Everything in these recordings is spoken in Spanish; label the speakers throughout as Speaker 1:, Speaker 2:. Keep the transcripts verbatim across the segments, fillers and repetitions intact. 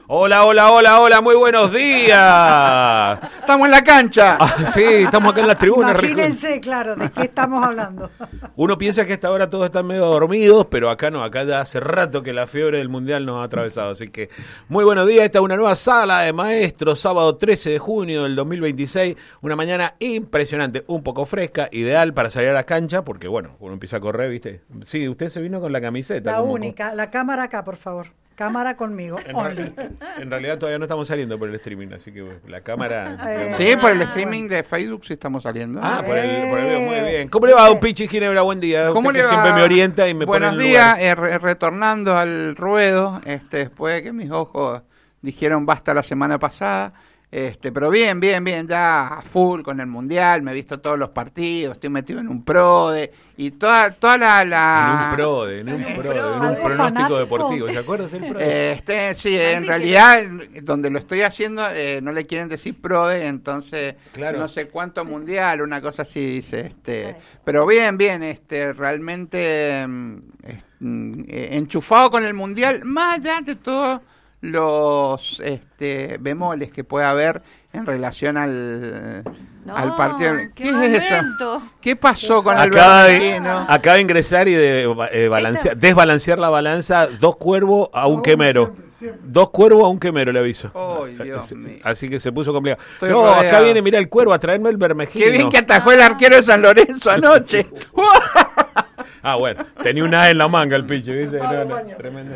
Speaker 1: Hola, hola, hola, hola, muy buenos días.
Speaker 2: Estamos en la cancha.
Speaker 1: Ah, sí, estamos acá en las tribunas.
Speaker 3: Imagínense, claro, de qué estamos hablando.
Speaker 1: Uno piensa que a esta hora todos están medio dormidos, pero acá no, acá ya hace rato que la fiebre del mundial nos ha atravesado. Así que muy buenos días, esta es una nueva sala de maestros, sábado trece de junio del dos mil veintiséis, una mañana impresionante, un poco fresca, ideal para salir a la cancha, porque bueno, uno empieza a correr, ¿viste? Sí, usted se vino con la camiseta.
Speaker 3: La
Speaker 1: como
Speaker 3: única,
Speaker 1: con...
Speaker 3: la cámara acá, por favor. Cámara conmigo,
Speaker 1: en,
Speaker 3: only.
Speaker 1: en realidad todavía no estamos saliendo por el streaming, así que bueno, la cámara...
Speaker 3: Eh,
Speaker 2: Sí, por el
Speaker 3: ah,
Speaker 2: streaming de Facebook sí estamos saliendo.
Speaker 1: Ah, por el, por el video, muy
Speaker 3: Eh.
Speaker 1: bien. ¿Cómo le va, don Pichi Ginebra? Buen día.
Speaker 2: ¿Cómo
Speaker 1: Usted
Speaker 2: le
Speaker 1: que
Speaker 2: va?
Speaker 1: siempre me orienta y me
Speaker 2: Buenos
Speaker 1: pone en el
Speaker 2: días,
Speaker 1: lugar.
Speaker 2: eh, re- retornando al ruedo, este, después de que mis ojos dijeron basta la semana pasada. Este, pero bien, bien, bien, ya a full con el mundial, me he visto todos los partidos, estoy metido en un PRODE y toda, toda la, la...
Speaker 1: En un PRODE, en un
Speaker 2: Eh,
Speaker 1: PRODE, en un
Speaker 3: ¿algo
Speaker 1: pronóstico
Speaker 3: fanático?
Speaker 1: deportivo. ¿Se acuerdan del PRODE?
Speaker 2: Este, sí, en realidad donde lo estoy haciendo eh, no le quieren decir PRODE, entonces
Speaker 1: Claro.
Speaker 2: no sé cuánto mundial, una cosa así dice, este, pero bien, bien, este, realmente mm, es- mm, eh, enchufado con el mundial, más allá de todos los este, bemoles que puede haber en relación al,
Speaker 4: No,
Speaker 2: al partido.
Speaker 4: qué
Speaker 2: ¿Qué es eso?
Speaker 4: momento.
Speaker 2: ¿Qué pasó con el
Speaker 1: Acaba de,
Speaker 2: Bermejino?
Speaker 1: acaba de ingresar y de eh, balancear- desbalancear la balanza, dos cuervos a un quemero. Dos cuervos a un quemero, le aviso.
Speaker 2: Ay, Dios
Speaker 1: Así-
Speaker 2: mío.
Speaker 1: Así que se puso complicado.
Speaker 2: Estoy
Speaker 1: no, acá
Speaker 2: rodeado.
Speaker 1: viene, mira el cuervo a traerme el bermejino.
Speaker 2: Qué bien que atajó el arquero de San Lorenzo anoche.
Speaker 1: Ah, bueno, tenía una A en la manga el picho, ¿viste? No, no, tremendo.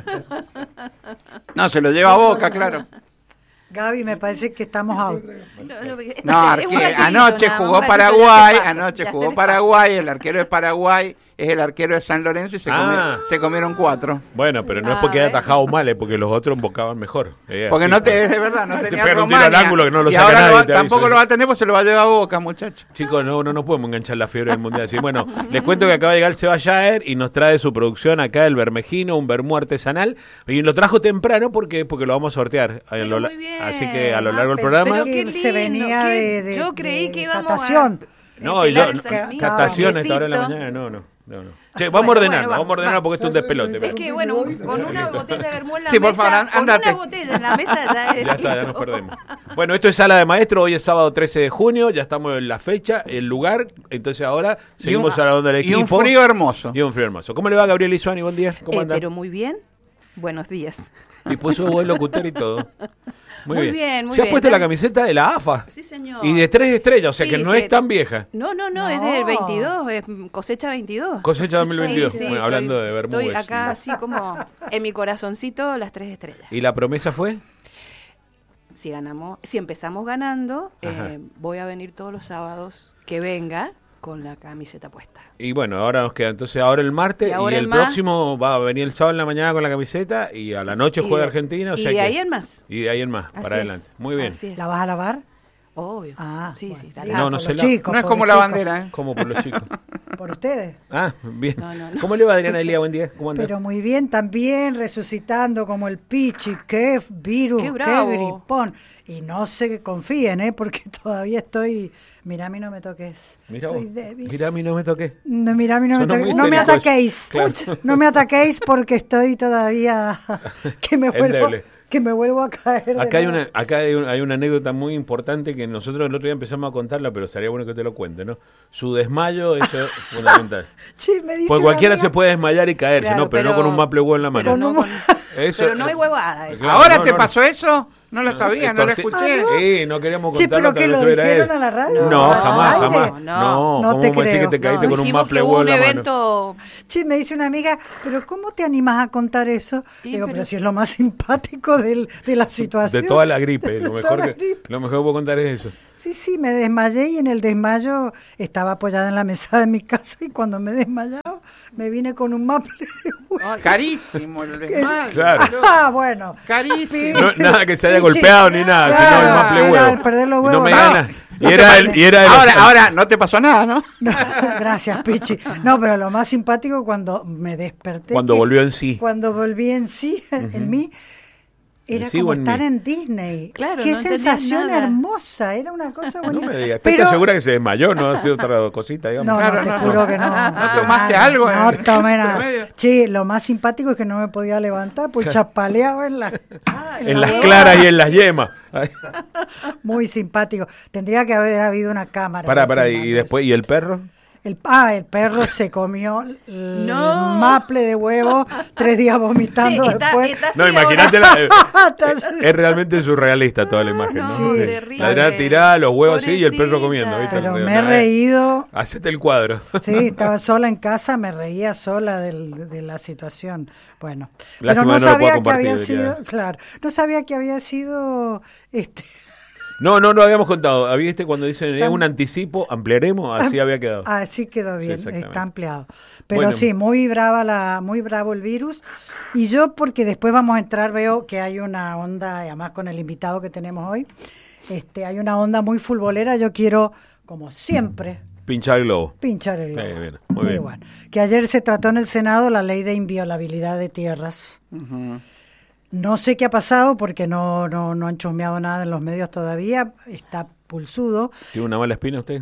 Speaker 2: No, se lo lleva a Boca, claro.
Speaker 3: Gaby, me parece que estamos out.
Speaker 4: No, no, esto
Speaker 2: No,
Speaker 4: es- es un
Speaker 2: arque-
Speaker 4: ratito,
Speaker 2: anoche
Speaker 4: nada más,
Speaker 2: jugó
Speaker 4: un ratito,
Speaker 2: Paraguay,
Speaker 4: ya se pasa,
Speaker 2: anoche
Speaker 4: ya se
Speaker 2: jugó
Speaker 4: les pasa.
Speaker 2: Paraguay, el arquero de Paraguay es el arquero de San Lorenzo y se, comi-
Speaker 1: Ah.
Speaker 2: se comieron cuatro.
Speaker 1: Bueno, pero no es
Speaker 4: Ah,
Speaker 1: porque haya
Speaker 4: ¿ves?
Speaker 1: atajado mal, es porque los otros embocaban mejor. Eh,
Speaker 2: Porque
Speaker 1: así,
Speaker 2: no te,
Speaker 1: pues.
Speaker 2: es de verdad, no
Speaker 1: Te
Speaker 2: tenía
Speaker 1: pegan un tiro al
Speaker 2: Romania.
Speaker 1: ángulo que no lo
Speaker 2: y
Speaker 1: saca
Speaker 2: ahora
Speaker 1: nadie,
Speaker 2: lo va-
Speaker 1: te aviso.
Speaker 2: tampoco lo va a tener porque se lo va a llevar a Boca, muchachos.
Speaker 1: Chicos, no, no nos podemos enganchar la fiebre del mundial. Así, bueno, les cuento que acaba de llegar Seba Jaer y nos trae su producción acá, el Bermejino, un vermú artesanal. Y lo trajo temprano porque porque lo vamos a sortear. a lo la-
Speaker 4: muy bien.
Speaker 1: Así que a lo
Speaker 3: Ah,
Speaker 1: largo del
Speaker 3: pensé
Speaker 1: programa.
Speaker 4: Pero
Speaker 3: que
Speaker 4: qué
Speaker 3: se
Speaker 4: lindo,
Speaker 3: venía
Speaker 4: qué-
Speaker 3: de, de-
Speaker 4: yo creí
Speaker 3: de
Speaker 4: que íbamos
Speaker 3: catación.
Speaker 4: a
Speaker 1: No, y yo,
Speaker 4: pelar el
Speaker 1: no,
Speaker 4: salmito,
Speaker 1: catación a esta hora de la
Speaker 4: quesito.
Speaker 1: mañana, no, no. no, no. Che, vamos
Speaker 4: Bueno,
Speaker 1: a ordenar,
Speaker 4: bueno,
Speaker 1: vamos a
Speaker 4: vamos,
Speaker 1: ordenar porque esto es un despelote.
Speaker 4: Es
Speaker 1: mira.
Speaker 4: que bueno, con una botella de vermú en la
Speaker 2: Sí, por
Speaker 4: mesa,
Speaker 2: favor,
Speaker 4: con
Speaker 2: andate.
Speaker 4: una botella en la mesa ya es
Speaker 1: Ya está, ya
Speaker 4: listo.
Speaker 1: nos perdemos. Bueno, esto es Sala de Maestro, hoy es sábado trece de junio, ya estamos en la fecha, el lugar, entonces ahora seguimos
Speaker 2: Y un-
Speaker 1: a la onda del
Speaker 2: Y
Speaker 1: equipo.
Speaker 2: un frío hermoso.
Speaker 1: Y un frío hermoso. ¿Cómo le va, Gabriel Isuani? Buen día. ¿Cómo
Speaker 4: Eh,
Speaker 1: anda?
Speaker 4: pero muy bien. Buenos días.
Speaker 1: Y puso buen locutor y todo. Muy,
Speaker 4: Muy bien, muy
Speaker 1: Se ha
Speaker 4: bien.
Speaker 1: puesto la camiseta de la A F A.
Speaker 4: Sí, señor.
Speaker 1: Y de tres estrellas, o sea
Speaker 4: Sí,
Speaker 1: que no
Speaker 4: sí.
Speaker 1: es tan vieja.
Speaker 4: No, no, no,
Speaker 3: No.
Speaker 4: es del veintidós, es cosecha veintidós.
Speaker 1: Cosecha dos mil veintidós.
Speaker 4: Sí, sí,
Speaker 1: Bueno, hablando
Speaker 4: estoy-
Speaker 1: de Bermúdez.
Speaker 4: Estoy acá así como en mi corazoncito las tres estrellas.
Speaker 1: ¿Y la promesa fue?
Speaker 4: Si ganamos, si empezamos ganando,
Speaker 1: Ajá.
Speaker 4: eh, voy a venir todos los sábados que venga con la camiseta puesta.
Speaker 1: Y bueno, ahora nos queda entonces ahora el martes
Speaker 4: Y
Speaker 1: y,
Speaker 4: ahora
Speaker 1: el
Speaker 4: el más.
Speaker 1: próximo va a venir el sábado en la mañana con la camiseta y a la noche
Speaker 4: Y
Speaker 1: juega
Speaker 4: de-
Speaker 1: Argentina. O
Speaker 4: y
Speaker 1: sea
Speaker 4: de
Speaker 1: que-
Speaker 4: ahí en más.
Speaker 1: Y de ahí en más,
Speaker 4: Así
Speaker 1: para
Speaker 4: es,
Speaker 1: adelante. Muy bien.
Speaker 4: así es.
Speaker 3: ¿La vas a lavar?
Speaker 4: Obvio.
Speaker 3: Ah,
Speaker 4: sí,
Speaker 3: bueno.
Speaker 4: sí. la
Speaker 3: Digo,
Speaker 1: No,
Speaker 4: lavo.
Speaker 1: no
Speaker 3: por
Speaker 1: sé
Speaker 3: los
Speaker 1: la-
Speaker 3: chicos,
Speaker 2: No es
Speaker 3: por
Speaker 2: como
Speaker 3: los
Speaker 2: la
Speaker 3: chicos.
Speaker 2: bandera, ¿eh?
Speaker 1: Como por los chicos.
Speaker 3: Por ustedes.
Speaker 1: Ah, bien.
Speaker 4: No, no, no.
Speaker 1: ¿Cómo le va, Adriana Elia? Buen día. ¿Cómo anda?
Speaker 3: Pero muy bien, también resucitando como el pichi, qué virus,
Speaker 4: Qué
Speaker 3: qué,
Speaker 4: bravo.
Speaker 3: gripón. Y no se que confíen, ¿eh? Porque todavía estoy... Mira, a mí no me toques.
Speaker 1: Mira
Speaker 3: Estoy
Speaker 1: vos.
Speaker 3: débil.
Speaker 1: Mira, a mí no me toqué.
Speaker 3: No, mira, a mí no me,
Speaker 1: Sonó
Speaker 3: toque-
Speaker 1: muy
Speaker 3: no me
Speaker 1: histérico eso.
Speaker 3: ataquéis.
Speaker 1: Claro.
Speaker 3: No me ataquéis porque estoy todavía... que me vuelvo,
Speaker 1: Endeble.
Speaker 3: que me vuelvo a caer. de
Speaker 1: Acá hay
Speaker 3: nuevo.
Speaker 1: una, acá hay una, hay una anécdota muy importante que nosotros el otro día empezamos a contarla, pero sería bueno que te lo cuente, ¿no? Su desmayo, eso es fundamental.
Speaker 3: Sí, me dice
Speaker 1: Porque
Speaker 3: una
Speaker 1: cualquiera
Speaker 3: amiga,
Speaker 1: se puede desmayar y caerse,
Speaker 4: Claro,
Speaker 1: ¿no? Pero, no
Speaker 4: pero-
Speaker 1: con un maple huevo en la mano.
Speaker 4: Pero no,
Speaker 3: Con
Speaker 4: con-
Speaker 1: Eso-
Speaker 4: pero no es huevada. eso.
Speaker 1: Claro,
Speaker 2: ¿Ahora
Speaker 1: no,
Speaker 2: te
Speaker 1: no,
Speaker 2: pasó eso? No lo sabía, no lo
Speaker 1: Corte-
Speaker 2: escuché.
Speaker 3: Ah, ¿no?
Speaker 1: Sí, no queríamos
Speaker 3: Sí,
Speaker 1: contarlo.
Speaker 3: pero que
Speaker 1: hasta
Speaker 3: lo
Speaker 1: estuviera
Speaker 3: dijeron
Speaker 1: él.
Speaker 3: a la radio.
Speaker 1: No,
Speaker 4: No,
Speaker 1: jamás,
Speaker 3: al aire.
Speaker 1: jamás.
Speaker 4: No,
Speaker 1: No,
Speaker 3: no
Speaker 1: ¿cómo
Speaker 3: te
Speaker 1: me decís que
Speaker 3: creo.
Speaker 1: te caíste
Speaker 4: No,
Speaker 1: con un
Speaker 4: dijimos
Speaker 1: maple
Speaker 4: que hubo
Speaker 1: huevo
Speaker 4: un
Speaker 1: en la mano?
Speaker 4: evento.
Speaker 3: Sí, me dice una amiga, pero ¿cómo te animas a contar eso?
Speaker 4: Sí,
Speaker 3: Digo, pero...
Speaker 4: pero-
Speaker 3: si es lo más simpático del, de la situación.
Speaker 1: De toda la gripe. Lo
Speaker 3: De
Speaker 1: mejor,
Speaker 3: toda la
Speaker 1: que,
Speaker 3: gripe.
Speaker 1: lo mejor que puedo contar es eso.
Speaker 3: Sí, sí, me desmayé y en el desmayo estaba apoyada en la mesa de mi casa y cuando me he desmayado me vine con un maple de huevo.
Speaker 2: Carísimo el desmayo.
Speaker 1: Claro.
Speaker 3: Ah, bueno.
Speaker 2: Carísimo.
Speaker 1: No, nada que se haya
Speaker 3: Sí,
Speaker 1: golpeado ni nada,
Speaker 3: claro,
Speaker 1: sino el maple
Speaker 3: era
Speaker 1: huevo.
Speaker 3: el perder los
Speaker 1: Y no
Speaker 3: huevos.
Speaker 1: me
Speaker 3: No,
Speaker 1: gana. Y
Speaker 2: no te
Speaker 1: era,
Speaker 2: pa-
Speaker 1: el, y era el-
Speaker 2: Ahora, ahora, no te pasó nada, ¿no?
Speaker 3: No, gracias, Pichi. No, pero lo más simpático cuando me desperté.
Speaker 1: Cuando
Speaker 3: que-
Speaker 1: volvió en sí.
Speaker 3: Cuando volví en sí, en mí, Era
Speaker 1: Sigo
Speaker 3: como
Speaker 1: en
Speaker 3: estar
Speaker 1: mí.
Speaker 3: en Disney.
Speaker 4: Claro,
Speaker 3: Qué
Speaker 4: no entendías
Speaker 3: sensación
Speaker 4: nada.
Speaker 3: hermosa, era una cosa
Speaker 1: No
Speaker 3: buenísima.
Speaker 1: me digas,
Speaker 3: Pero-
Speaker 1: ¿estás segura que se desmayó? No ha sido otra cosita, digamos.
Speaker 3: No,
Speaker 2: Claro,
Speaker 3: no, te
Speaker 2: no,
Speaker 3: juro
Speaker 2: no.
Speaker 3: que no.
Speaker 2: ¿No tomaste
Speaker 3: Nada,
Speaker 2: algo
Speaker 3: No
Speaker 2: en-
Speaker 3: tomé
Speaker 2: entre
Speaker 3: nada.
Speaker 2: medio?
Speaker 3: Sí, lo más simpático es que no me podía levantar, pues chapaleaba en la...
Speaker 1: En las claras y en las yemas. Ay,
Speaker 3: Muy simpático. Tendría que haber habido una cámara.
Speaker 1: Pará, pará, y
Speaker 3: filmando
Speaker 1: después, ¿y el perro?
Speaker 3: El, ah, el perro se comió el
Speaker 4: No.
Speaker 3: maple de huevo, tres días vomitando
Speaker 4: Sí, está-
Speaker 3: después.
Speaker 4: está así
Speaker 1: No,
Speaker 4: ahora.
Speaker 1: imagínate, la- eh,
Speaker 3: Entonces-
Speaker 1: es realmente surrealista toda la imagen, ¿no?
Speaker 3: No,
Speaker 1: Sí.
Speaker 4: terrible.
Speaker 1: La Adriana tirada, los huevos así y el perro
Speaker 4: Pobrecita.
Speaker 1: comiendo, ¿viste?
Speaker 3: Pero
Speaker 1: Digo,
Speaker 3: me he
Speaker 1: nada, eh.
Speaker 3: reído.
Speaker 1: Hacete el cuadro.
Speaker 3: Sí, estaba sola en casa, me reía sola del- de la situación. Bueno, pero
Speaker 1: Lástima
Speaker 3: no
Speaker 1: que no lo pueda
Speaker 3: sabía que
Speaker 1: compartir,
Speaker 3: había
Speaker 1: que
Speaker 3: sido,
Speaker 1: queda.
Speaker 3: claro, no sabía que había sido, este,
Speaker 1: No, no, no habíamos contado. ¿Viste cuando dicen es
Speaker 3: Tam-
Speaker 1: un anticipo? Ampliaremos, así había quedado.
Speaker 3: así quedó bien,
Speaker 1: exactamente.
Speaker 3: está ampliado. Pero
Speaker 1: Bueno.
Speaker 3: sí, muy brava la, muy bravo el virus. Y yo, porque después vamos a entrar, veo que hay una onda, y además con el invitado que tenemos hoy, este, hay una onda muy futbolera. Yo quiero, como siempre,
Speaker 1: Pinchar el globo.
Speaker 3: pinchar el globo.
Speaker 1: Sí, bien, muy
Speaker 3: Y
Speaker 1: bien.
Speaker 3: bueno, que ayer se trató en el Senado la ley de inviolabilidad de tierras.
Speaker 2: Ujú.
Speaker 3: No sé qué ha pasado porque no, no, no han chusmeado nada en los medios todavía, está pulsudo.
Speaker 1: ¿Tiene una mala espina usted?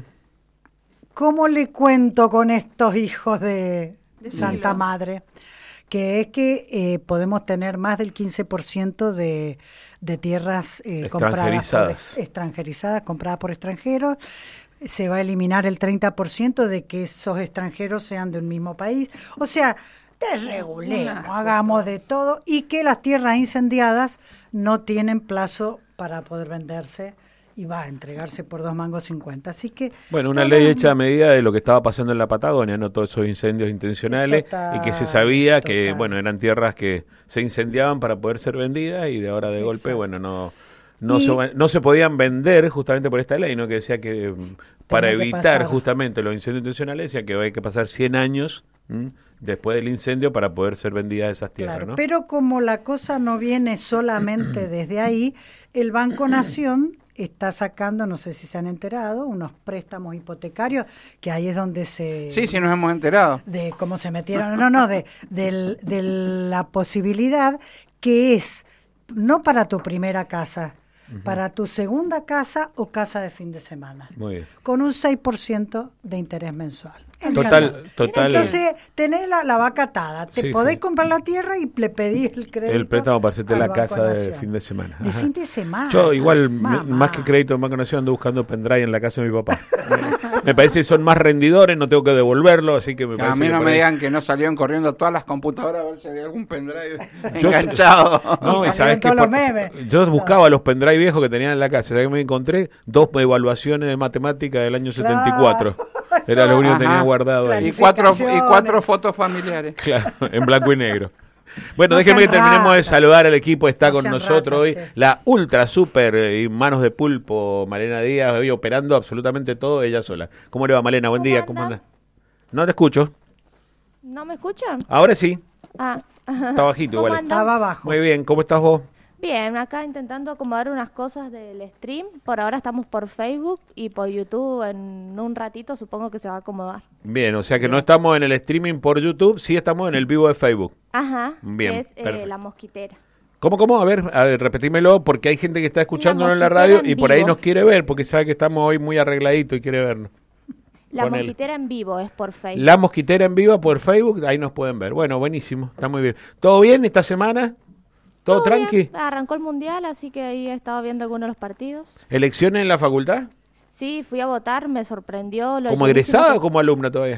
Speaker 3: ¿Cómo le cuento con estos hijos de
Speaker 4: Decilo.
Speaker 3: Santa Madre? Que es que eh, podemos tener más del quince por ciento de, de tierras eh, compradas por,
Speaker 1: Extranjerizadas.
Speaker 3: extranjerizadas, compradas por extranjeros. Se va a eliminar el treinta por ciento de que esos extranjeros sean de un mismo país. O sea, desregulemos, hagamos de todo, y que las tierras incendiadas no tienen plazo para poder venderse y va a entregarse por dos mangos cincuenta. Así que
Speaker 1: Bueno, una
Speaker 3: no,
Speaker 1: ley
Speaker 3: no,
Speaker 1: hecha a medida de lo que estaba pasando en la Patagonia, no todos esos incendios intencionales,
Speaker 3: Total,
Speaker 1: y que se sabía que,
Speaker 3: total.
Speaker 1: bueno, eran tierras que se incendiaban para poder ser vendidas y de ahora de golpe,
Speaker 3: Exacto.
Speaker 1: bueno, no no
Speaker 3: Y-
Speaker 1: se, no se podían vender justamente por esta ley, ¿no? Que decía que mm, para
Speaker 3: Tenía que
Speaker 1: evitar
Speaker 3: pasar.
Speaker 1: justamente los incendios intencionales, decía que hay que pasar cien años ¿m? después del incendio para poder ser vendidas esas tierras,
Speaker 3: claro,
Speaker 1: ¿no?
Speaker 3: pero como la cosa no viene solamente desde ahí, el Banco Nación está sacando, no sé si se han enterado, unos préstamos hipotecarios, que ahí es donde se...
Speaker 2: Sí, sí, nos hemos enterado.
Speaker 3: de cómo se metieron, no, no, de, del- de la posibilidad que es, no para tu primera casa, para tu segunda casa o casa de fin de semana,
Speaker 1: Muy bien.
Speaker 3: con un seis por ciento de interés mensual.
Speaker 1: Total,
Speaker 3: Encantado.
Speaker 1: total.
Speaker 3: Entonces, tenés la, la vaca atada, te
Speaker 1: Sí,
Speaker 3: podés
Speaker 1: sí.
Speaker 3: comprar la tierra y le pedís el crédito.
Speaker 1: El préstamo para hacerte
Speaker 3: al
Speaker 1: la
Speaker 3: Banco
Speaker 1: casa de
Speaker 3: Nación.
Speaker 1: fin de semana.
Speaker 3: De
Speaker 1: Ajá.
Speaker 3: fin de semana.
Speaker 1: Yo igual, me-
Speaker 3: Mamá.
Speaker 1: más que crédito en Banco Nación, ando buscando pendrive en la casa de mi papá. Me parece que son más rendidores, no tengo que devolverlo, así que me
Speaker 2: A
Speaker 1: parece
Speaker 2: mí
Speaker 1: que
Speaker 2: no
Speaker 1: por
Speaker 2: me
Speaker 1: ahí-
Speaker 2: digan que no salieron corriendo todas las computadoras a ver si había algún pendrive
Speaker 1: Yo-
Speaker 2: enganchado.
Speaker 1: No, y
Speaker 3: salieron
Speaker 1: sabes que
Speaker 3: todos los
Speaker 1: por-
Speaker 3: memes.
Speaker 1: yo buscaba los pendrive viejos que tenían en la casa, ¿sabes que me encontré? Dos evaluaciones de matemática del año
Speaker 3: Claro.
Speaker 1: setenta y cuatro. Era lo único que tenía
Speaker 2: Ajá.
Speaker 1: guardado ahí.
Speaker 2: Y cuatro, y
Speaker 3: Planificaciones.
Speaker 2: cuatro fotos familiares.
Speaker 1: Claro, en blanco y negro. Bueno,
Speaker 3: No
Speaker 1: déjeme que
Speaker 3: sean
Speaker 1: terminemos de
Speaker 3: ratas.
Speaker 1: saludar al equipo. Está
Speaker 3: No
Speaker 1: con
Speaker 3: sean
Speaker 1: nosotros
Speaker 3: ratas,
Speaker 1: hoy
Speaker 3: che.
Speaker 1: la ultra super eh, y manos de pulpo, Malena Díaz, hoy operando absolutamente todo ella sola. ¿Cómo le va, Malena? Buen
Speaker 5: ¿Cómo
Speaker 1: día.
Speaker 5: anda?
Speaker 1: ¿Cómo anda? No te escucho.
Speaker 5: ¿No me escuchan?
Speaker 1: Ahora sí.
Speaker 5: Ah,
Speaker 1: Está bajito
Speaker 5: ¿Cómo
Speaker 1: igual.
Speaker 5: andan?
Speaker 3: Estaba abajo.
Speaker 1: Muy bien. ¿Cómo estás vos?
Speaker 5: Bien, acá intentando acomodar unas cosas del stream. Por ahora estamos por Facebook y por YouTube. En un ratito supongo que se va a acomodar.
Speaker 1: Bien, o sea que no estamos en el streaming por YouTube, sí estamos en el vivo de Facebook.
Speaker 5: Ajá,
Speaker 1: Bien,
Speaker 5: que es eh,
Speaker 1: perfecto.
Speaker 5: La Mosquitera.
Speaker 1: ¿Cómo, cómo? A ver, a ver, repetímelo, porque hay gente que está escuchándonos en la
Speaker 5: Mosquitera
Speaker 1: radio
Speaker 5: en
Speaker 1: y por ahí
Speaker 5: vivo.
Speaker 1: nos quiere ver, porque sabe que estamos hoy muy arregladitos y quiere vernos.
Speaker 5: La
Speaker 1: Ponele.
Speaker 5: Mosquitera en vivo es por Facebook.
Speaker 1: La Mosquitera en vivo por Facebook, ahí nos pueden ver. Bueno, buenísimo, está muy bien. ¿Todo bien esta semana? ¿Todo,
Speaker 5: Todo
Speaker 1: tranqui?
Speaker 5: bien, arrancó el mundial, así que ahí he estado viendo algunos de los partidos.
Speaker 1: ¿Elecciones en la facultad?
Speaker 5: Sí, fui a votar, me sorprendió. Lo
Speaker 1: ¿Como
Speaker 5: llenísimo
Speaker 1: egresada
Speaker 5: que-
Speaker 1: o como alumna todavía?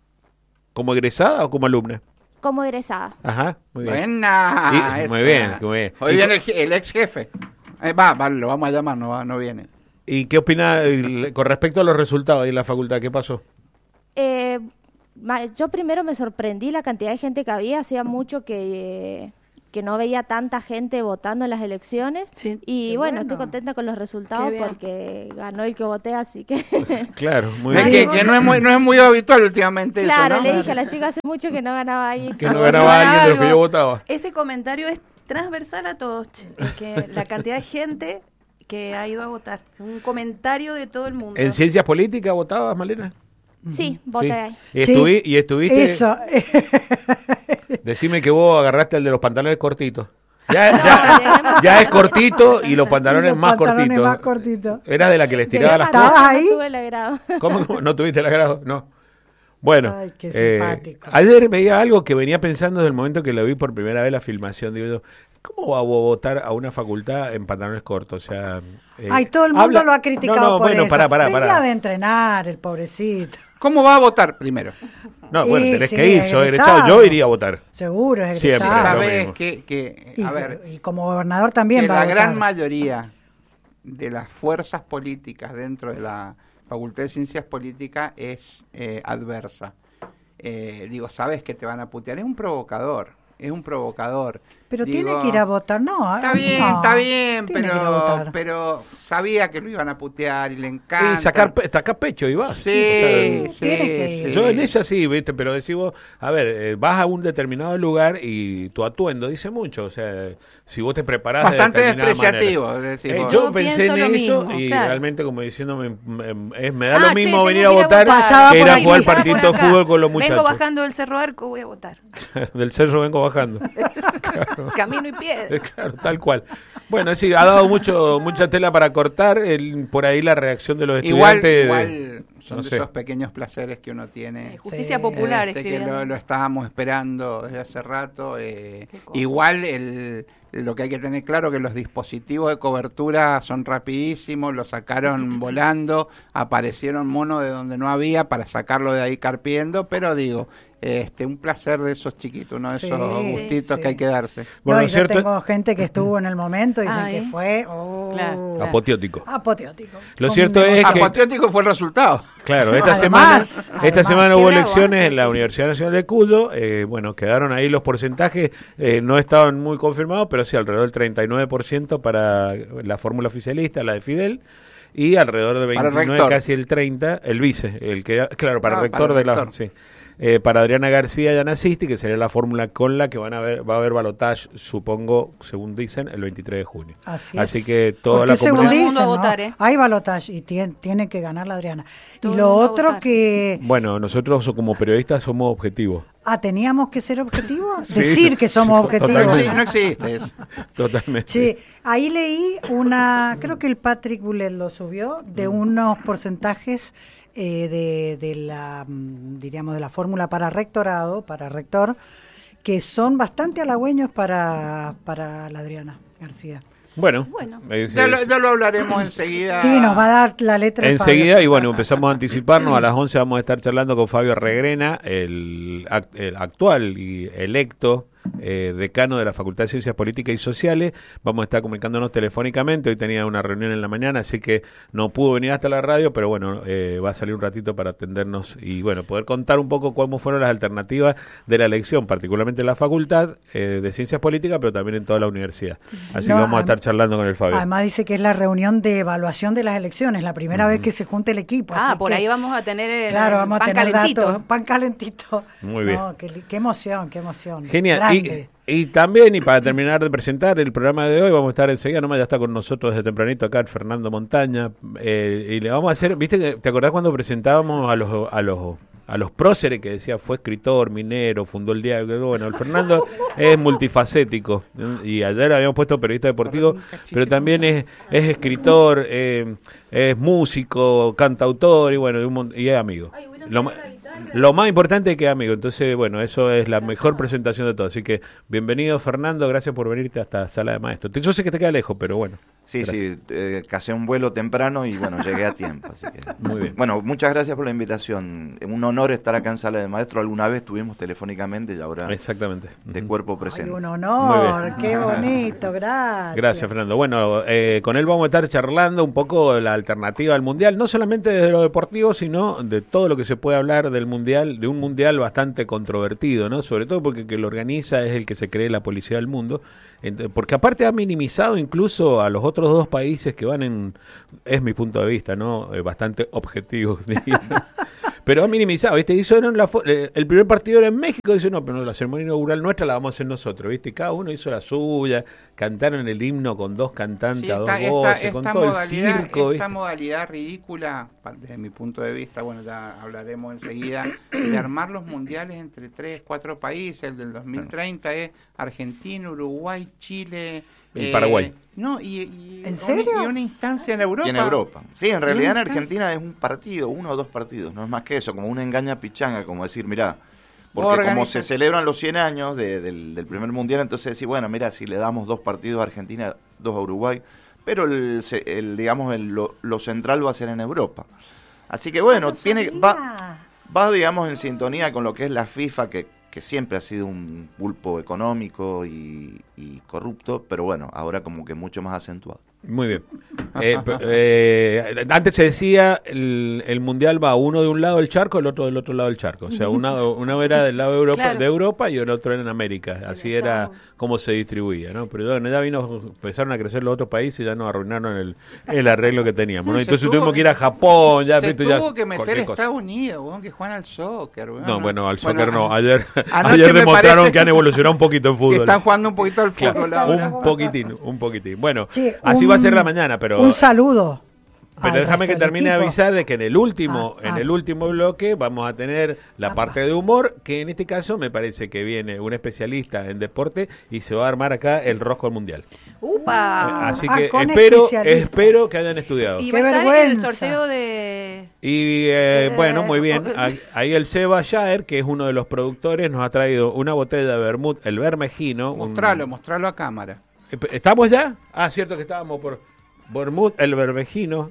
Speaker 1: ¿Como egresada o como alumna?
Speaker 5: Como egresada.
Speaker 1: Ajá, muy bien.
Speaker 2: Buena.
Speaker 1: Y- muy
Speaker 2: esa.
Speaker 1: bien, muy bien.
Speaker 2: Hoy
Speaker 1: Y
Speaker 2: viene el, je- el ex jefe. Eh, va, va, lo vamos a llamar, no, va, no viene.
Speaker 1: ¿Y qué opina el- con respecto a los resultados ahí en la facultad? ¿Qué pasó?
Speaker 5: Eh, ma- yo primero me sorprendí la cantidad de gente que había, hacía mucho que, que no veía tanta gente votando en las elecciones
Speaker 4: Sí,
Speaker 5: y
Speaker 3: qué
Speaker 5: bueno,
Speaker 3: bueno.
Speaker 5: estoy contenta con los resultados
Speaker 4: Qué bien.
Speaker 5: porque ganó el que voté, así que
Speaker 1: Claro, muy
Speaker 2: Es
Speaker 1: bien.
Speaker 2: que, que no, es muy, no es muy habitual últimamente
Speaker 5: claro,
Speaker 2: eso, ¿no?
Speaker 5: le dije a la chica hace mucho que no ganaba ahí.
Speaker 1: Que no
Speaker 4: Bueno,
Speaker 1: ganaba alguien de los que
Speaker 4: algo.
Speaker 1: yo votaba.
Speaker 4: Ese comentario es transversal a todos, che, es que la cantidad de gente que ha ido a votar, un comentario de todo el mundo.
Speaker 1: ¿En ciencias políticas votabas, Malena?
Speaker 5: Sí, voté
Speaker 1: Sí.
Speaker 5: ahí.
Speaker 1: ¿Y,
Speaker 3: Sí.
Speaker 1: estuvi- y estuviste?
Speaker 3: Eso.
Speaker 1: Decime que vos agarraste el de los pantalones cortitos. Ya,
Speaker 5: No,
Speaker 1: ya,
Speaker 5: llegué
Speaker 1: ya es cortito y los pantalones,
Speaker 3: Y los
Speaker 1: más,
Speaker 3: pantalones
Speaker 1: cortitos.
Speaker 3: más cortitos.
Speaker 1: Era de la que les tiraba
Speaker 5: Llegué
Speaker 1: las
Speaker 5: tarde,
Speaker 3: ¿Estabas
Speaker 5: no
Speaker 3: ahí?
Speaker 5: tuve el agrado.
Speaker 1: ¿Cómo, cómo? ¿No tuviste el agrado? No. Bueno,
Speaker 3: Ay, qué
Speaker 1: eh,
Speaker 3: simpático.
Speaker 1: ayer veía algo que venía pensando desde el momento que lo vi por primera vez la filmación. Digo yo, ¿cómo va a votar a una facultad en pantalones cortos? O sea, eh,
Speaker 3: Ay, todo el mundo
Speaker 1: habla-
Speaker 3: lo ha criticado
Speaker 1: no, no,
Speaker 3: por
Speaker 1: bueno,
Speaker 3: eso.
Speaker 1: pará, pará,
Speaker 3: Venía
Speaker 1: pará.
Speaker 3: de entrenar, el pobrecito.
Speaker 2: ¿Cómo va a votar primero?
Speaker 1: No, bueno,
Speaker 3: Sí,
Speaker 1: tenés
Speaker 3: sí,
Speaker 1: que ir, soy
Speaker 3: egresado.
Speaker 1: egresado. Yo iría a votar.
Speaker 3: Seguro, es
Speaker 1: Siempre,
Speaker 3: egresado.
Speaker 1: lo
Speaker 2: Sabés
Speaker 1: mismo.
Speaker 2: que, que,
Speaker 3: Y,
Speaker 2: a ver,
Speaker 3: y como gobernador también
Speaker 2: que
Speaker 3: va
Speaker 2: la
Speaker 3: a votar.
Speaker 2: gran mayoría de las fuerzas políticas dentro de la Facultad de Ciencias Políticas es eh, adversa. Eh, digo, sabes que te van a putear, es un provocador, es un provocador.
Speaker 3: Pero
Speaker 2: Digo,
Speaker 3: tiene que ir a votar, no.
Speaker 2: Está
Speaker 3: no,
Speaker 2: bien, está bien,
Speaker 3: tiene que ir a
Speaker 2: pero,
Speaker 3: votar.
Speaker 2: pero sabía que lo iban a putear y le encanta.
Speaker 1: Y sacar, pe- sacar pecho y vas.
Speaker 2: Sí,
Speaker 1: O sea,
Speaker 2: sí,
Speaker 3: tiene que ir.
Speaker 2: sí.
Speaker 1: Yo en esa sí, ¿viste? Pero decís vos, a ver, eh, vas a un determinado lugar y tu atuendo dice mucho. O sea, si vos te preparás
Speaker 2: Bastante
Speaker 1: de determinada
Speaker 2: despreciativo,
Speaker 1: manera.
Speaker 2: decís
Speaker 1: Eh,
Speaker 2: vos.
Speaker 1: yo
Speaker 4: Yo
Speaker 1: pensé
Speaker 4: pienso
Speaker 1: en
Speaker 4: lo
Speaker 1: eso
Speaker 4: mismo,
Speaker 1: y
Speaker 4: claro.
Speaker 1: realmente como diciéndome, me, es- me da
Speaker 4: Ah,
Speaker 1: lo
Speaker 4: che,
Speaker 1: mismo
Speaker 4: tengo
Speaker 1: venir
Speaker 4: que
Speaker 1: a
Speaker 4: ir a
Speaker 1: votar
Speaker 3: votar.
Speaker 1: que ir a
Speaker 3: Pasaba
Speaker 1: jugar
Speaker 3: por
Speaker 4: ahí,
Speaker 1: partidito de
Speaker 4: pasaba por
Speaker 1: fútbol
Speaker 4: acá.
Speaker 1: con los
Speaker 4: Vengo
Speaker 1: muchachos.
Speaker 4: bajando del Cerro Arco, voy a votar.
Speaker 1: Del cerro vengo bajando.
Speaker 4: Camino y pie.
Speaker 1: Eh, Claro, tal cual. Bueno, sí, ha dado mucho mucha tela para cortar. El, por ahí la reacción de los
Speaker 2: Igual,
Speaker 1: estudiantes.
Speaker 2: igual
Speaker 1: de-
Speaker 2: son
Speaker 1: no
Speaker 2: de
Speaker 1: sé.
Speaker 2: esos pequeños placeres que uno tiene.
Speaker 4: Eh, Justicia
Speaker 3: Sí.
Speaker 4: popular,
Speaker 2: Este, que
Speaker 4: escribieron.
Speaker 2: lo, lo estábamos esperando desde hace rato. eh,
Speaker 4: Qué cosa.
Speaker 2: igual el, lo que hay que tener claro que los dispositivos de cobertura son rapidísimos, lo sacaron volando, aparecieron monos de donde no había para sacarlo de ahí carpiendo, pero digo, este un placer de esos chiquitos, uno de
Speaker 3: Sí,
Speaker 2: esos gustitos
Speaker 3: sí.
Speaker 2: que hay que darse.
Speaker 1: Bueno,
Speaker 3: no, y
Speaker 1: lo
Speaker 3: yo
Speaker 1: cierto-
Speaker 3: tengo gente que estuvo en el momento y dicen
Speaker 4: Ah,
Speaker 3: que
Speaker 4: ¿eh?
Speaker 3: fue oh,
Speaker 4: Claro, claro.
Speaker 1: Apoteótico.
Speaker 3: apoteótico.
Speaker 1: Lo
Speaker 3: Fue
Speaker 1: cierto
Speaker 3: un
Speaker 1: es
Speaker 3: negocio.
Speaker 1: que-
Speaker 2: Apoteótico fue el resultado.
Speaker 1: Claro, esta
Speaker 3: Además,
Speaker 1: semana esta
Speaker 3: además.
Speaker 1: semana hubo
Speaker 4: Qué bravo,
Speaker 1: elecciones
Speaker 4: ¿eh?
Speaker 1: en la
Speaker 4: Sí, sí.
Speaker 1: Universidad Nacional de Cuyo. Eh, bueno, quedaron ahí los porcentajes, eh, no estaban muy confirmados, pero sí alrededor del treinta y nueve por ciento para la fórmula oficialista, la de Fidel, y alrededor de
Speaker 2: Para el
Speaker 1: veintinueve,
Speaker 2: rector.
Speaker 1: casi el treinta, el vice, el que claro, para
Speaker 2: Ah,
Speaker 1: el rector
Speaker 2: para el
Speaker 1: de la
Speaker 2: rector.
Speaker 1: sí. Eh, para Adriana García Yanasisti, que sería la fórmula con la que van a ver, va a haber balotaje, supongo, según dicen, el veintitrés de junio.
Speaker 3: Así,
Speaker 1: Así
Speaker 3: es.
Speaker 1: que toda
Speaker 3: Porque
Speaker 1: la
Speaker 3: según
Speaker 1: comunidad...
Speaker 4: Todo el mundo
Speaker 3: dicen,
Speaker 4: a
Speaker 3: ¿no?
Speaker 4: votar, ¿eh?
Speaker 3: Hay balotaje y tiene, tiene que ganar la Adriana.
Speaker 4: Todo
Speaker 3: y
Speaker 4: el
Speaker 3: lo
Speaker 4: mundo a
Speaker 3: otro
Speaker 4: votar.
Speaker 3: que...
Speaker 1: Bueno, nosotros como periodistas somos objetivos.
Speaker 3: Ah, ¿teníamos que ser objetivos?
Speaker 1: Sí,
Speaker 3: Decir que somos
Speaker 1: sí,
Speaker 2: No,
Speaker 3: objetivos.
Speaker 1: totalmente.
Speaker 2: exi- no existe eso.
Speaker 1: Totalmente.
Speaker 3: Sí, ahí leí una, creo que el Patrick Bullet lo subió, de unos porcentajes eh, de, de la, mm, diríamos, de la fórmula para rectorado, para rector, que son bastante halagüeños para, para la Adriana García.
Speaker 1: Bueno,
Speaker 4: Bueno.
Speaker 1: es-
Speaker 2: Ya lo,
Speaker 1: es-
Speaker 2: ya lo hablaremos enseguida.
Speaker 3: Sí, nos va a dar la letra de
Speaker 1: enseguida,
Speaker 3: Fabio.
Speaker 1: y bueno, empezamos a anticiparnos. A las once vamos a estar charlando con Fabio Regrena, el, act- el actual y electo eh, decano de la Facultad de Ciencias Políticas y Sociales. Vamos a estar comunicándonos telefónicamente. Hoy tenía una reunión en la mañana, así que no pudo venir hasta la radio, pero bueno, eh, va a salir un ratito para atendernos y bueno, poder contar un poco cómo fueron las alternativas de la elección, particularmente en la Facultad eh, de Ciencias Políticas, pero también en toda la universidad. Así
Speaker 3: No,
Speaker 1: que vamos a
Speaker 3: adem-
Speaker 1: estar charlando con el Fabio.
Speaker 3: Además dice que es la reunión de evaluación de las elecciones, la primera vez que se junta el equipo.
Speaker 4: Ah,
Speaker 3: así
Speaker 4: por
Speaker 3: que-
Speaker 4: ahí vamos a tener el
Speaker 3: Claro, vamos
Speaker 4: pan
Speaker 3: a tener
Speaker 4: calentito.
Speaker 3: datos, pan calentito.
Speaker 1: Muy bien.
Speaker 3: No, qué, li- qué emoción, qué emoción.
Speaker 1: Genial.
Speaker 3: Grande.
Speaker 1: Y, y también, y para terminar de presentar el programa de hoy, vamos a estar enseguida, nomás ya está con nosotros desde tempranito acá el Fernando Montaña, eh, y le vamos a hacer, viste, que- ¿te acordás cuando presentábamos a los a los a los próceres que decía fue escritor, minero, fundó el diario? Bueno, el Fernando es multifacético, ¿no? Y ayer habíamos puesto periodista deportivo, pero también es, es escritor, eh, es músico, cantautor y bueno, y, un mon- y es amigo. Lo, ma- lo más importante es que es amigo, entonces bueno, eso es la mejor presentación de todo. Así que bienvenido Fernando, gracias por venirte hasta Sala de Maestros. Yo sé que te queda lejos, pero bueno.
Speaker 6: Sí,
Speaker 1: Gracias.
Speaker 6: sí, eh, casé un vuelo temprano y bueno, llegué a tiempo. Así que...
Speaker 1: Muy bien.
Speaker 6: Bueno, muchas gracias por la invitación. Un honor estar acá en Sala de Maestro. Alguna vez estuvimos telefónicamente y ahora
Speaker 1: Exactamente.
Speaker 6: de
Speaker 1: Ujú.
Speaker 6: cuerpo
Speaker 3: Ay,
Speaker 6: presente.
Speaker 3: un
Speaker 1: Muy
Speaker 3: honor,
Speaker 1: bien.
Speaker 3: qué bonito, gracias.
Speaker 1: Gracias, Fernando. Bueno, eh, con él vamos a estar charlando un poco de la alternativa al Mundial, no solamente desde lo deportivo, sino de todo lo que se puede hablar del Mundial, de un Mundial bastante controvertido, ¿no? Sobre todo porque el que lo organiza es el que se cree la policía del mundo, Ent- porque aparte ha minimizado incluso a los otros dos países que van en, es mi punto de vista, ¿no? Eh, bastante objetivo, diría. Pero ha minimizado, ¿viste? Hizo en la fo- eh, el primer partido era en México, dice, no, pero no, la ceremonia inaugural nuestra la vamos a hacer nosotros, ¿viste? Y cada uno hizo la suya, cantaron el himno con dos cantantes,
Speaker 2: Sí,
Speaker 1: a dos
Speaker 2: esta,
Speaker 1: voces,
Speaker 2: esta,
Speaker 1: con
Speaker 2: esta
Speaker 1: todo el
Speaker 2: modalidad,
Speaker 1: circo.
Speaker 2: esta
Speaker 1: ¿viste?
Speaker 2: modalidad ridícula, pa- desde mi punto de vista, bueno, ya hablaremos enseguida, de armar los mundiales entre tres, cuatro países. El del dos mil treinta es Argentina, Uruguay, Chile...
Speaker 1: Y Paraguay.
Speaker 2: No, y, y,
Speaker 3: ¿En
Speaker 2: una-
Speaker 3: serio?
Speaker 2: y una instancia en Europa.
Speaker 6: Y en Europa. Sí, en realidad en
Speaker 2: Nunca.
Speaker 6: Argentina es un partido, uno o dos partidos, no es más que eso, como una engaña pichanga, como decir, mirá, porque
Speaker 2: Organiza-
Speaker 6: como se celebran los cien años de- del, del primer mundial, entonces decir, bueno, mira, si le damos dos partidos a Argentina, dos a Uruguay, pero el, se- el, digamos, el, lo, lo central va a ser en Europa. Así que bueno,
Speaker 3: No
Speaker 6: tiene
Speaker 3: sabía.
Speaker 6: va, va, digamos, en sintonía con lo que es la FIFA, que que siempre ha sido un pulpo económico y, y corrupto, pero bueno, ahora como que mucho más acentuado.
Speaker 1: Muy bien. Eh, p- eh, antes se decía, el, el mundial va uno de un lado del charco, el otro del otro lado del charco. O sea, una, una era del lado de Europa,
Speaker 4: Claro.
Speaker 1: de Europa y el otro era en América. Así era
Speaker 4: Estado.
Speaker 1: como se distribuía, ¿no? Pero bueno, ya vino, empezaron a crecer los otros países y ya nos arruinaron el, el arreglo que teníamos, ¿no?
Speaker 2: Se
Speaker 1: Entonces
Speaker 2: tuvo
Speaker 1: tuvimos
Speaker 2: que-
Speaker 1: que ir a Japón, ya,
Speaker 2: se
Speaker 1: ¿viste?
Speaker 2: tuvo
Speaker 1: Ya,
Speaker 2: que meter
Speaker 1: cualquier
Speaker 2: a
Speaker 1: cosa.
Speaker 2: Estados Unidos, weón, que juegan al soccer. Weón,
Speaker 1: No, bueno, al
Speaker 2: Bueno,
Speaker 1: soccer no.
Speaker 2: a-
Speaker 1: Ayer,
Speaker 2: anoche
Speaker 1: ayer
Speaker 2: me
Speaker 1: demostraron
Speaker 2: parece
Speaker 1: que han evolucionado un poquito en
Speaker 2: que
Speaker 1: fútbol.
Speaker 2: están jugando un poquito al
Speaker 1: Claro,
Speaker 2: fútbol ahora.
Speaker 1: un poquitín, un poquitín. Bueno,
Speaker 3: Che,
Speaker 1: así
Speaker 3: un-
Speaker 1: va a ser la mañana, pero...
Speaker 3: Un saludo.
Speaker 1: Pero
Speaker 3: al
Speaker 1: déjame
Speaker 3: resto
Speaker 1: que
Speaker 3: del
Speaker 1: termine de
Speaker 3: equipo.
Speaker 1: avisar de que en el último,
Speaker 3: Ah,
Speaker 1: en
Speaker 3: ah.
Speaker 1: el último bloque vamos a tener la
Speaker 3: Apa.
Speaker 1: parte de humor, que en este caso me parece que viene un especialista en deporte y se va a armar acá el rosco mundial.
Speaker 4: ¡Upa!
Speaker 1: Así
Speaker 3: ah,
Speaker 1: que
Speaker 3: con
Speaker 1: espero,
Speaker 3: especialista.
Speaker 1: espero que hayan estudiado.
Speaker 4: Y
Speaker 1: Y,
Speaker 4: va a
Speaker 3: ¡Qué
Speaker 4: estar en el
Speaker 3: vergüenza!
Speaker 4: sorteo de...
Speaker 1: eh,
Speaker 4: Eh,
Speaker 1: bueno, muy bien.
Speaker 4: oh,
Speaker 1: Ahí- Ahí el Seba Jaer, que es uno de los productores, nos ha traído una botella de vermut, el Bermejino. un-
Speaker 2: Mostralo, mostralo a cámara.
Speaker 1: Eh, ¿Estamos ya? Ah, cierto que estábamos por vermut, el Bermejino.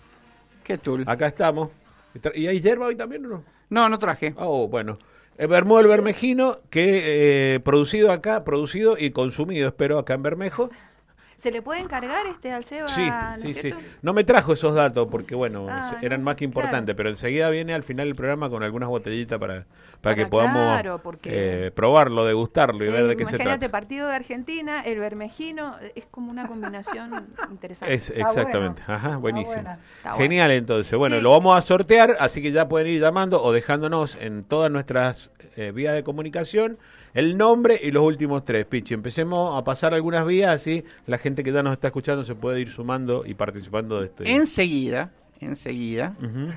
Speaker 2: ¿Qué tul?
Speaker 1: Acá estamos. ¿Y hay hierba hoy también o no?
Speaker 2: No, no traje.
Speaker 1: Oh, bueno. El vermú del Bermejino, que eh, producido acá, producido y consumido, espero, acá en Bermejo.
Speaker 4: ¿Se le puede encargar este al Seba?
Speaker 1: Sí,
Speaker 4: ¿no es
Speaker 1: sí, sí.
Speaker 4: cierto?
Speaker 1: No me trajo esos datos porque, bueno,
Speaker 4: Ah,
Speaker 1: se- eran
Speaker 4: no,
Speaker 1: más que importantes,
Speaker 4: claro.
Speaker 1: pero enseguida viene al final del programa con algunas botellitas para, para que
Speaker 4: Para-
Speaker 1: podamos
Speaker 4: claro, porque-
Speaker 1: eh, probarlo, degustarlo y ver
Speaker 4: Eh,
Speaker 1: de qué se
Speaker 4: imagínate,
Speaker 1: trata.
Speaker 4: partido de Argentina, el Bermejino, es como una combinación interesante.
Speaker 1: Es,
Speaker 3: Está
Speaker 1: exactamente,
Speaker 3: bueno.
Speaker 1: ajá,
Speaker 3: Está
Speaker 1: buenísimo.
Speaker 3: buena.
Speaker 4: Está bueno.
Speaker 1: Genial, entonces. Bueno,
Speaker 4: Sí.
Speaker 1: lo vamos a sortear, así que ya pueden ir llamando o dejándonos en todas nuestras eh, vías de comunicación el nombre y los últimos tres. Pichi, empecemos a pasar algunas vías, así la gente que ya nos está escuchando se puede ir sumando y participando de esto.
Speaker 2: Enseguida, enseguida,
Speaker 1: Ujú.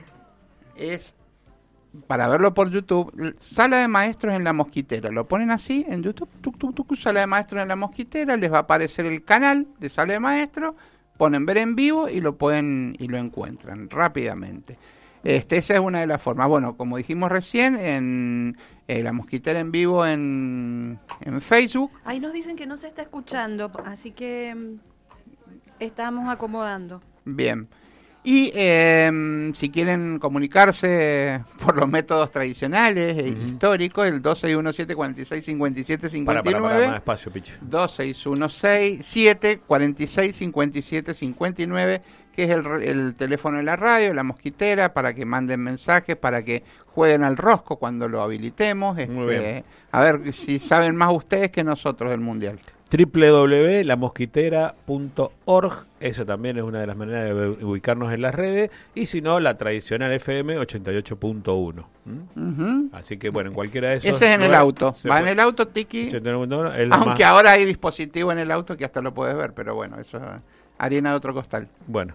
Speaker 2: es para verlo por YouTube, l- Sala de Maestros en la Mosquitera. Lo ponen así en YouTube, tuc, tuc, tuc, Sala de Maestros en la Mosquitera, les va a aparecer el canal de Sala de Maestros, ponen ver en vivo y lo pueden y lo encuentran rápidamente. Este, esa es una de las formas. Bueno, como dijimos recién, en eh, la Mosquitera en vivo en, en Facebook.
Speaker 4: Ahí nos dicen que no se está escuchando, así que mm, estamos acomodando.
Speaker 2: Bien. Y eh, si quieren comunicarse por los métodos tradicionales e históricos, el dos seis uno siete, cuatro seis, cinco siete cinco
Speaker 1: Para, para, para, más
Speaker 2: nueve,
Speaker 1: despacio, Pichi.
Speaker 2: dos seis uno seis, siete, cuatro seis, cinco siete cinco nueve, que es el, re- el teléfono de la radio, la mosquitera, para que manden mensajes, para que jueguen al rosco cuando lo habilitemos.
Speaker 1: Muy
Speaker 2: Este,
Speaker 1: bien.
Speaker 2: a ver si saben más ustedes que nosotros del Mundial.
Speaker 1: doble u doble u doble u punto la mosquitera punto org, eso también es una de las maneras de u- ubicarnos en las redes, y si no, la tradicional F M ochenta y ocho punto uno. ¿Mm?
Speaker 2: Ujú.
Speaker 1: Así que bueno, en cualquiera de esos...
Speaker 2: Ese es en el
Speaker 1: lugares
Speaker 2: auto.
Speaker 1: se
Speaker 2: Va en
Speaker 1: puede-
Speaker 2: el auto, Tiki.
Speaker 1: ochenta y nueve punto uno, es la
Speaker 2: Aunque
Speaker 1: más-
Speaker 2: ahora hay dispositivo en el auto que hasta lo puedes ver, pero bueno, eso es harina de otro costal.
Speaker 1: Bueno.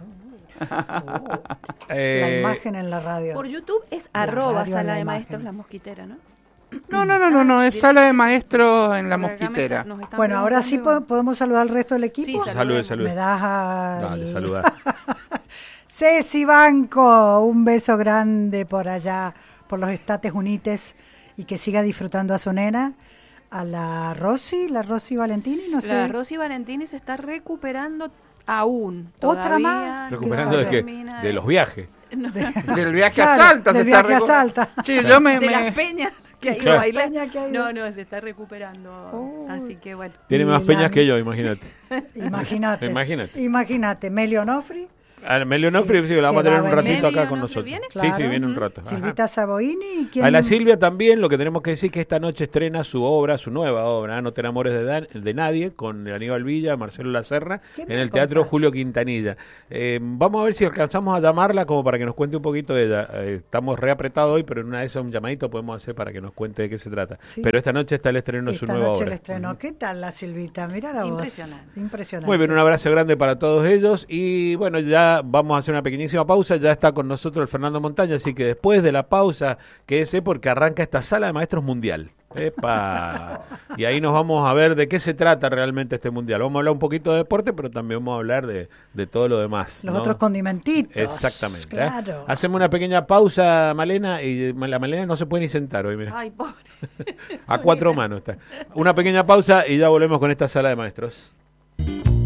Speaker 3: La
Speaker 1: Eh,
Speaker 3: imagen en la radio.
Speaker 4: Por YouTube es
Speaker 3: La
Speaker 4: arroba
Speaker 3: radio en
Speaker 4: sala
Speaker 3: la
Speaker 4: de
Speaker 3: imagen.
Speaker 4: maestros la mosquitera, ¿no?
Speaker 2: No, no, no, no, no, es sala de maestros en la mosquitera.
Speaker 4: Nos están
Speaker 3: Bueno, ahora sí
Speaker 4: preguntando-
Speaker 3: po- podemos saludar al resto del equipo.
Speaker 4: Sí,
Speaker 1: Salude,
Speaker 4: saludemos.
Speaker 1: salude.
Speaker 3: Me das a...
Speaker 1: Dale, saludar.
Speaker 3: Ceci Banco, un beso grande por allá, por los Estates Unidos, y que siga disfrutando a su nena. A la Rosy, la Rosy Valentini, no sé.
Speaker 4: La Rosy Valentini se está recuperando aún.
Speaker 3: ¿Otra
Speaker 4: Todavía
Speaker 3: más?
Speaker 1: ¿Recuperando de
Speaker 4: no
Speaker 1: qué?
Speaker 4: termina
Speaker 1: De los viajes.
Speaker 4: No,
Speaker 2: Del viaje
Speaker 3: Claro,
Speaker 2: a Salta.
Speaker 3: del
Speaker 2: se está
Speaker 3: viaje a
Speaker 2: recu-
Speaker 3: Salta.
Speaker 2: Sí, yo me...
Speaker 4: de
Speaker 2: me-
Speaker 4: las peñas que ha ido
Speaker 1: Claro.
Speaker 4: a bailar.
Speaker 3: Peña que ha ido.
Speaker 4: No, no, se está recuperando.
Speaker 3: Uy.
Speaker 4: Así que bueno.
Speaker 1: Tiene
Speaker 3: Y
Speaker 1: más
Speaker 3: la-
Speaker 1: peñas que yo, imagínate.
Speaker 3: Imagínate.
Speaker 1: Imagínate.
Speaker 3: Imagínate. Melio Onofri.
Speaker 1: A Meli Onofre, sí, la vamos a
Speaker 3: que
Speaker 1: tener
Speaker 3: va
Speaker 1: un
Speaker 3: a venir.
Speaker 1: ratito acá
Speaker 4: Meli
Speaker 1: con
Speaker 4: Onofre
Speaker 1: nosotros.
Speaker 4: viene.
Speaker 1: Sí, sí,
Speaker 3: Claro.
Speaker 1: viene un rato. Ajá.
Speaker 3: Silvita Saboini y quién...
Speaker 1: A la Silvia también, lo que tenemos que decir que esta noche estrena su obra, su nueva obra, ¿eh? No te enamores de, Dan- de nadie, con Aníbal Villa, Marcelo Lacerra,
Speaker 3: ¿Qué
Speaker 1: en
Speaker 3: me
Speaker 1: el Teatro
Speaker 3: contás?
Speaker 1: Julio Quintanilla. Eh, vamos a ver si alcanzamos a llamarla como para que nos cuente un poquito de ella. Eh, estamos reapretados hoy, pero en una de esas un llamadito podemos hacer para que nos cuente de qué se trata.
Speaker 3: Sí.
Speaker 1: Pero esta noche está el estreno de su
Speaker 3: Esta
Speaker 1: nueva
Speaker 3: noche
Speaker 1: obra.
Speaker 3: el estreno. ¿Qué tal la Silvita? Mira la
Speaker 4: Impresionante.
Speaker 3: voz. Impresionante.
Speaker 1: Muy bien, un abrazo grande para todos ellos y bueno, ya vamos a hacer una pequeñísima pausa, ya está con nosotros el Fernando Montaña, así que después de la pausa, quédese porque arranca esta sala de maestros mundial. ¡Epa! Y ahí nos vamos a ver de qué se trata realmente este mundial. Vamos a hablar un poquito de deporte, pero también vamos a hablar de, de todo lo demás.
Speaker 3: Los
Speaker 1: ¿no?
Speaker 3: otros condimentitos.
Speaker 1: Exactamente. ¿eh?
Speaker 3: Claro.
Speaker 1: Hacemos una pequeña pausa, Malena, y la Malena no se puede ni sentar hoy, mira.
Speaker 4: Ay, pobre.
Speaker 1: A cuatro manos está. Una pequeña pausa y ya volvemos con esta sala de maestros.